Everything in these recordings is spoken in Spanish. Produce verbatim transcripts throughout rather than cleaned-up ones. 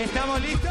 ¿Estamos listos?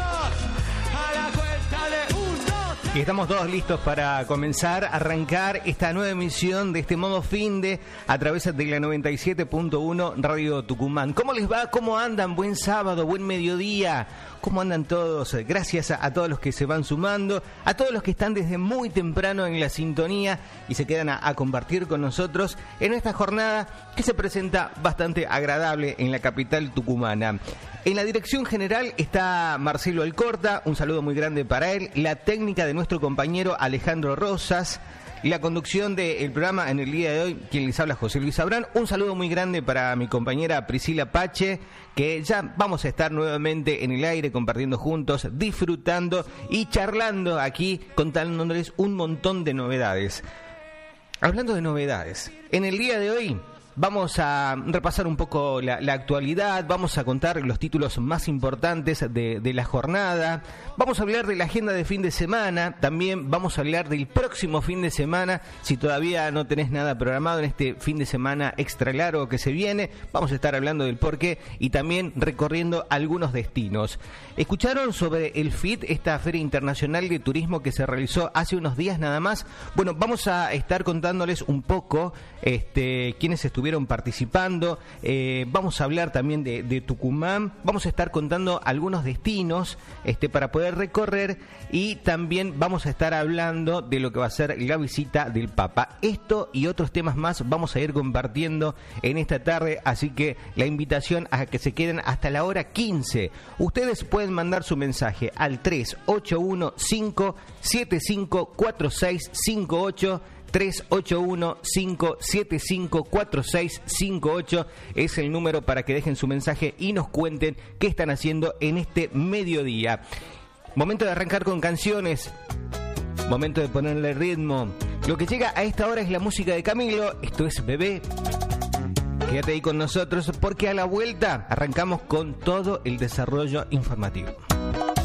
A la cuenta de un, dos, tres. Y estamos todos listos para comenzar, arrancar esta nueva emisión de este modo finde a través de la noventa y siete punto uno Radio Tucumán. ¿Cómo les va? ¿Cómo andan? Buen sábado, buen mediodía. ¿Cómo andan todos? Gracias a, a todos los que se van sumando, a todos los que están desde muy temprano en la sintonía y se quedan a, a compartir con nosotros en esta jornada que se presenta bastante agradable en la capital tucumana. En la dirección general está Marcelo Alcorta, un saludo muy grande para él, la técnica de nuestro compañero Alejandro Rosas, la conducción del programa en el día de hoy, quien les habla, José Luis Abrán. Un saludo muy grande para mi compañera Priscila Pache, que ya vamos a estar nuevamente en el aire compartiendo juntos, disfrutando y charlando aquí, contándoles un montón de novedades. Hablando de novedades, en el día de hoy vamos a repasar un poco la, la actualidad, vamos a contar los títulos más importantes de, de la jornada, vamos a hablar de la agenda de fin de semana, también vamos a hablar del próximo fin de semana, si todavía no tenés nada programado en este fin de semana extra largo que se viene, vamos a estar hablando del porqué y también recorriendo algunos destinos. ¿Escucharon sobre el F I T, esta Feria Internacional de Turismo que se realizó hace unos días nada más? Bueno, vamos a estar contándoles un poco este, quiénes estuvieron estuvieron participando, eh, vamos a hablar también de, de Tucumán, vamos a estar contando algunos destinos este, para poder recorrer y también vamos a estar hablando de lo que va a ser la visita del Papa. Esto y otros temas más vamos a ir compartiendo en esta tarde, así que la invitación a que se queden hasta la hora quince. Ustedes pueden mandar su mensaje al tres ocho uno cinco siete cinco cuatro seis cinco ocho, tres ocho uno cinco siete cinco cuatro seis cinco ocho es el número para que dejen su mensaje y nos cuenten qué están haciendo en este mediodía. Momento de arrancar con canciones, momento de ponerle ritmo. Lo que llega a esta hora es la música de Camilo, esto es Bebé. Quédate ahí con nosotros porque a la vuelta arrancamos con todo el desarrollo informativo.